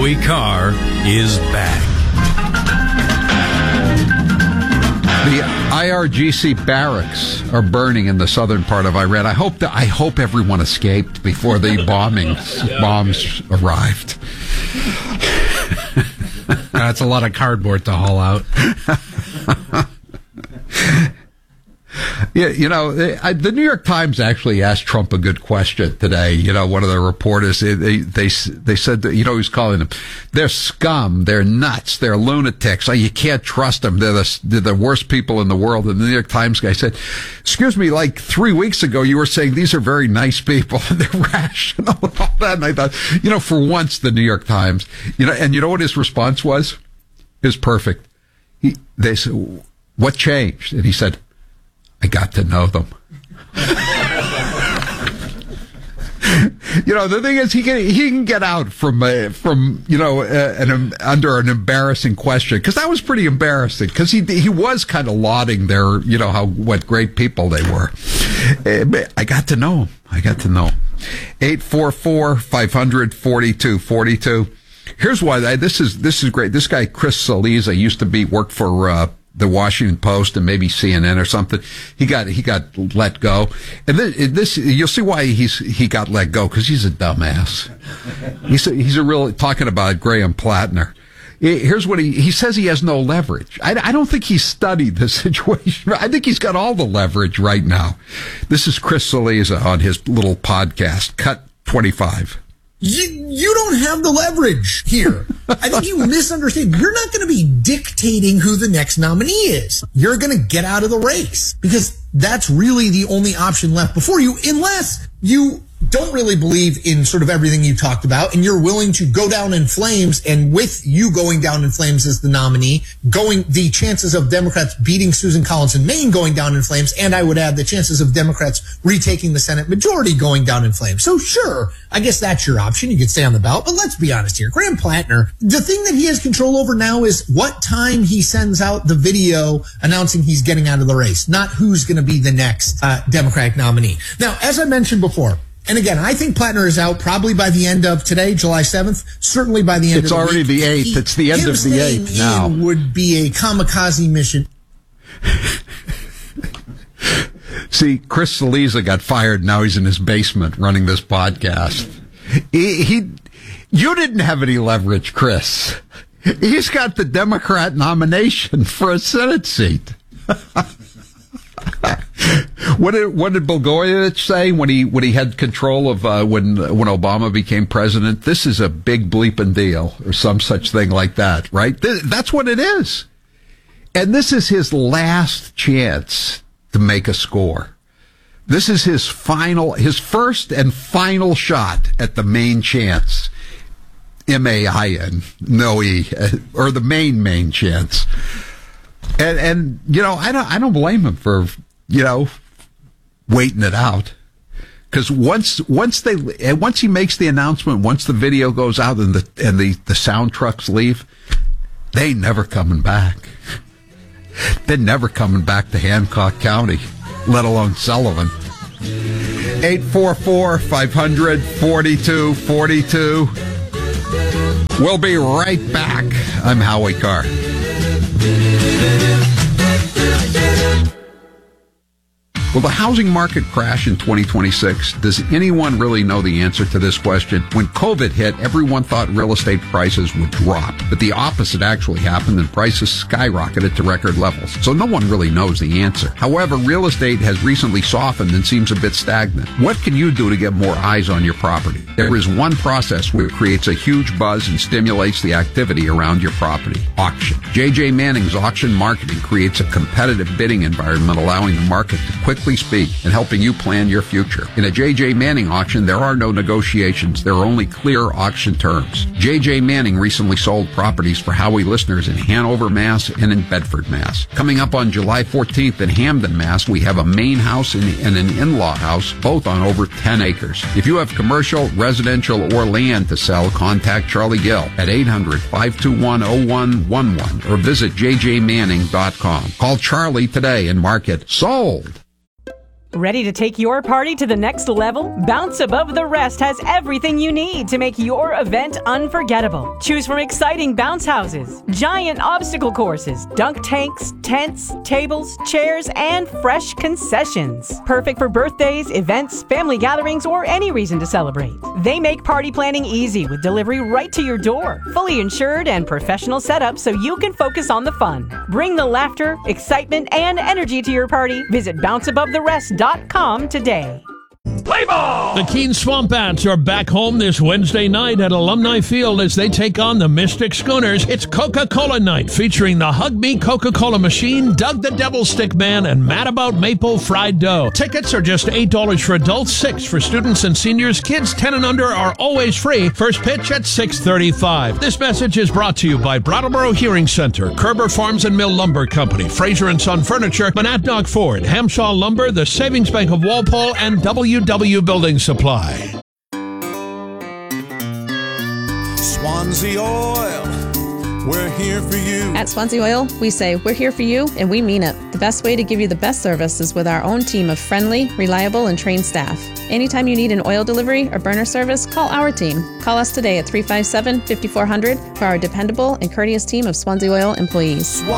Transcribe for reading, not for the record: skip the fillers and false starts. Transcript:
Howie Carr is back. The IRGC barracks are burning in the southern part of Iran. I hope everyone escaped before the bombs arrived. That's a lot of cardboard to haul out. Yeah, the New York Times actually asked Trump a good question today. One of the reporters, they said that, he was calling them, they're scum, they're nuts, they're lunatics. You can't trust them. They're the worst people in the world. And the New York Times guy said, excuse me, like 3 weeks ago, you were saying these are very nice people and they're rational and all that. And I thought, for once, the New York Times, and you know what his response was? It was perfect. They said, what changed? And he said, I got to know them. The thing is, he can get out from under an embarrassing question, because that was pretty embarrassing, because he was kind of lauding their, what great people they were. I got to know him. 844-500-4242. Here's why this is great. This guy, Chris Cillizza, used to work for the Washington Post and maybe CNN or something. He got let go, and this you'll see why he got let go, because he's a dumbass. He's a real, talking about Graham Plattner. Here's what he says: he has no leverage. I don't think he's studied the situation. I think he's got all the leverage right now. This is Chris Cillizza on his little podcast, Cut 25. You don't have the leverage here. I think you misunderstand. You're not going to be dictating who the next nominee is. You're going to get out of the race, because that's really the only option left before you, unless you don't really believe in sort of everything you talked about and you're willing to go down in flames. And with you going down in flames as the nominee, the chances of Democrats beating Susan Collins in Maine going down in flames, and I would add the chances of Democrats retaking the Senate majority going down in flames. So sure, I guess that's your option. You could stay on the ballot, but let's be honest here. Graham Plattner, the thing that he has control over now is what time he sends out the video announcing he's getting out of the race, not who's going to be the next Democratic nominee. Now, as I mentioned before, and again, I think Plattner is out probably by the end of today, July 7th, certainly by the end of the week. It's already the 8th. It's the end of the 8th now. Would be a kamikaze mission. See, Chris Cillizza got fired. Now he's in his basement running this podcast. You didn't have any leverage, Chris. He's got the Democrat nomination for a Senate seat. What did Blagojevich say when he had control of when Obama became president? This is a big bleeping deal, or some such thing like that, right? That's what it is. And this is his last chance to make a score. This is his first and final shot at the main chance. M-A-I-N, no E, or the main chance. And I don't blame him for, waiting it out. Because once he makes the announcement, once the video goes out and the sound trucks leave, they ain't never coming back. They're never coming back to Hancock County, let alone Sullivan. 844-500-4242. We'll be right back. I'm Howie Carr. Will the housing market crash in 2026? Does anyone really know the answer to this question? When COVID hit, everyone thought real estate prices would drop, but the opposite actually happened and prices skyrocketed to record levels. So no one really knows the answer. However, real estate has recently softened and seems a bit stagnant. What can you do to get more eyes on your property? There is one process which creates a huge buzz and stimulates the activity around your property: auction. J.J. Manning's auction marketing creates a competitive bidding environment, allowing the market to quickly speak and helping you plan your future. In a J.J. Manning auction, there are no negotiations. There are only clear auction terms. J.J. Manning recently sold properties for Howie listeners in Hanover, Mass. and in Bedford, Mass. Coming up on July 14th in Hamden, Mass., we have a main house and an in-law house, both on over 10 acres. If you have commercial, residential, or land to sell, contact Charlie Gill at 800-521-0111 or visit jjmanning.com. Call Charlie today and mark it sold. Ready to take your party to the next level? Bounce Above the Rest has everything you need to make your event unforgettable. Choose from exciting bounce houses, giant obstacle courses, dunk tanks, tents, tables, chairs, and fresh concessions. Perfect for birthdays, events, family gatherings, or any reason to celebrate. They make party planning easy with delivery right to your door. Fully insured and professional setup so you can focus on the fun. Bring the laughter, excitement, and energy to your party. Visit bounceabovetherest.com today. Play ball! The Keene Swamp Bats are back home this Wednesday night at Alumni Field as they take on the Mystic Schooners. It's Coca-Cola night featuring the Hug Me Coca-Cola Machine, Doug the Devil Stick Man, and Mad About Maple Fried Dough. Tickets are just $8 for adults, $6 for students and seniors. Kids 10 and under are always free. First pitch at 6:35. This message is brought to you by Brattleboro Hearing Center, Kerber Farms and Mill Lumber Company, Fraser and Son Furniture, Monadnock Ford, Hamshaw Lumber, the Savings Bank of Walpole, and WW Building Supply. Swansea Oil, we're here for you. At Swansea Oil, we say we're here for you, and we mean it. The best way to give you the best service is with our own team of friendly, reliable, and trained staff. Anytime you need an oil delivery or burner service, call our team. Call us today at 357-5400 for our dependable and courteous team of Swansea Oil employees.